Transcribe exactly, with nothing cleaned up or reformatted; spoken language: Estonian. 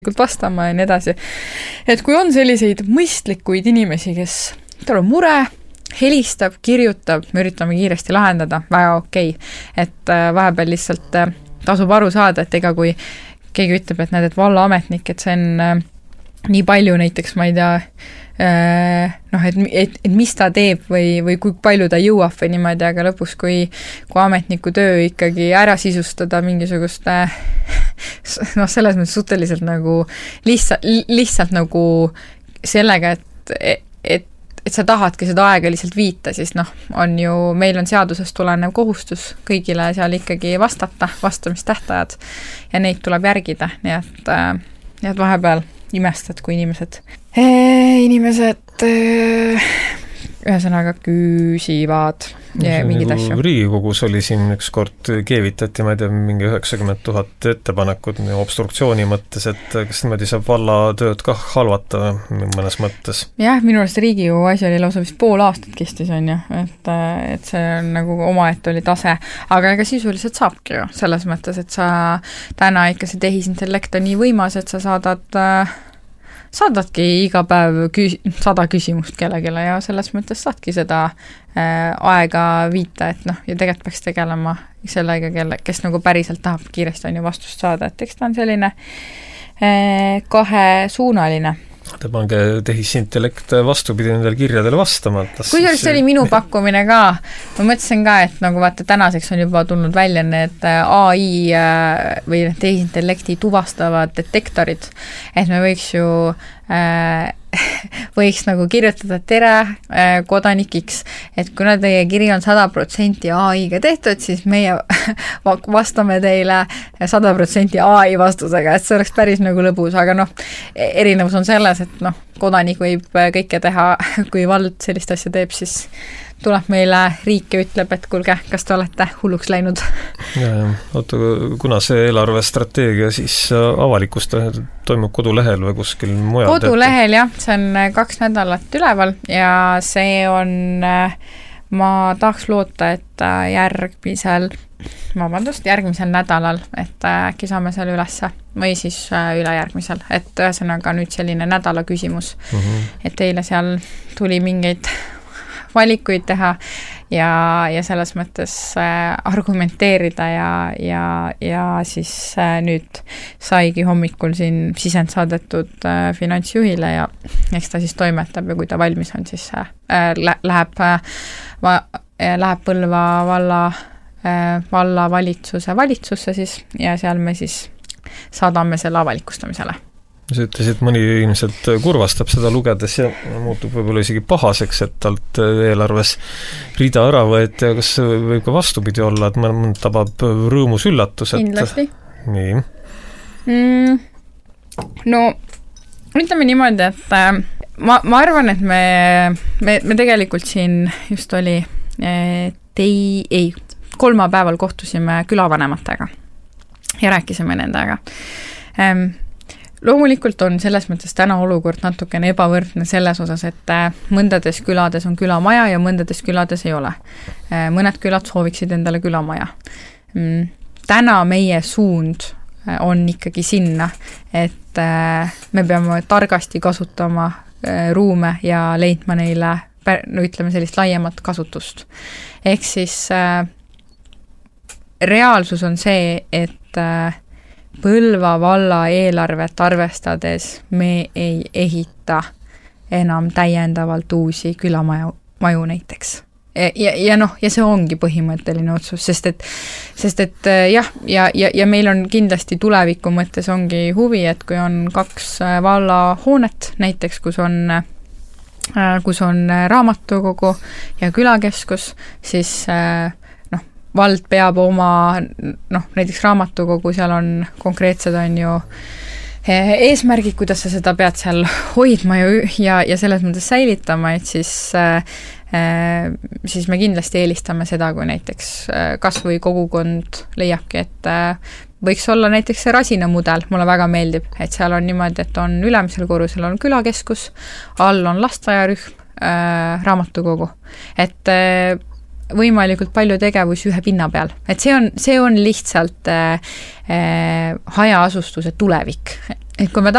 vastama ja nii edasi. Et kui on selliseid mõistlikuid inimesi, kes tal on mure, helistab, kirjutab, me üritame kiiresti lahendada, väga okei. Et vahepeal lihtsalt tasub aru saada, et ega kui keegi ütleb, et näed, et vallaametnik, et see on nii palju näiteks, ma ei tea, noh, et, et, et mis ta teeb või, või kui palju ta jõuab või niimoodi, aga lõpus, kui, kui ametniku töö ikkagi ära sisustada mingisuguste, noh, selles mõttes suhteliselt nagu lihtsalt, lihtsalt nagu sellega, et, et, et sa tahadki seda aega lihtsalt viita, siis noh, on ju, meil on seadusest tulenev kohustus kõigile seal ikkagi vastata, vastamistähtajad ja neid tuleb järgida, nii et, nii et vahepeal imestad, kui inimesed inimesed ühesõnaga küsivad ja mingid asju. Riigikogus oli siin üks kord keevitati, ma ei tea, mingi üheksakümmend tuhat ettepanekut obstruktsiooni mõttes, et kas niimoodi saab valla tööd ka halvata mõnes mõttes? Jah, minu arust Riigikogu asi oli lausa vist pool aastat kestis, on ju, et, et see on nagu omaette oli tase, aga ega sisuliselt saabki ju selles mõttes, et sa täna ikka see tehisintellekt on nii võimas, et sa saadad saadadki iga päev küs- sada küsimust kellegele ja selles mõttes saadki seda äh, aega viita, et noh, ja tegelikult peaks tegelema sellega, kelle, kes nagu päriselt tahab kiiresti on ju vastust saada, et eks ta on selline äh, kahesuunaline. Te pange tehisintellekt vastupidi nendele kirjadele vastama. Kui see oli minu pakkumine ka, ma mõtlesin ka, et nagu vaata tänaseks on juba tulnud välja need A I või tehisintellekti tuvastavad detektorid, et me võiks ju äh, võiks nagu kirjutada tere äh, kodanikiks, et kuna teie kiri on sada protsenti A I-ga tehtud, siis meie vastame teile sada protsenti A I vastusega, et see oleks päris nagu lõbus, aga noh, erinevus on selles, et noh, kodanik võib kõike teha, kui vald sellist asja teeb, siis tuleb meile riik ja ütleb, et kuulge, kas te olete hulluks läinud? Ja, oota, kuna see eelarvestrateegia siis avalikust toimub kodulehel või kuskil mujal? Kodulehel, jah, see on kaks nädalat üleval ja see on, ma tahaks loota, et järgmisel, vabandust, järgmisel nädalal, et äkki saame seal ülesse või siis ülejärgmisel, et ühesõnaga nüüd selline nädala küsimus, mm-hmm. et teile seal tuli mingeid valikuid teha ja, ja selles mõttes äh, argumenteerida ja, ja, ja siis äh, nüüd saigi hommikul siin sisend saadetud äh, finantsjuhile ja eks ta siis toimetab ja kui ta valmis on, siis äh, lä- läheb, äh, va- äh, läheb Põlva valla, äh, valla valitsuse valitsusse siis ja seal me siis saadame selle avalikustamisele. Sa ütlesid, et mõni ilmselt kurvastab seda lugedes ja muutub võib-olla isegi pahaseks, et talt eelarves rida ära võeti ja kas võib ka vastupidi olla, et mõn tabab rõõmus üllatus, et kindlasti. Nii. Mm, no, ütleme niimoodi, et ma, ma arvan, et me, me, me tegelikult siin just oli tei, ei, kolmapäeval kohtusime külavanematega ja rääkisime nendega. Ähm, Loomulikult on selles mõttes täna olukord natukene ebavõrdne selles osas, et mõndades külades on külamaja ja mõndades külades ei ole. Mõned külad sooviksid endale külamaja. Täna meie suund on ikkagi sinna, et me peame targasti kasutama ruume ja leidma neile, no ütleme sellist laiemat kasutust. Ehk siis reaalsus on see, et Põlva valla eelarvet arvestades me ei ehita enam täiendavalt uusi külamaju maju näiteks. Ja, ja, ja noh, ja see ongi põhimõtteline otsus, sest et, sest et jah, ja, ja, ja meil on kindlasti tuleviku mõttes ongi huvi, et kui on kaks valla hoonet näiteks, kus on, kus on raamatukogu ja külakeskus, siis vald peab oma, noh, näiteks raamatukogu, seal on konkreetsed on ju eesmärgid, kuidas sa seda pead seal hoidma ja, ja, ja selles mõttes säilitama, et siis, äh, siis me kindlasti eelistame seda, kui näiteks kas või kogukond leiabki, et äh, võiks olla näiteks see Rasina mudel, mulle väga meeldib, et seal on niimoodi, et on ülemisel korrusel on külakeskus, all on lasteaiarühm, äh, raamatukogu, et äh, võimalikult palju tegevusi ühe pinna peal. Et see on, see on lihtsalt äh, hajaasustuse tulevik. Et kui me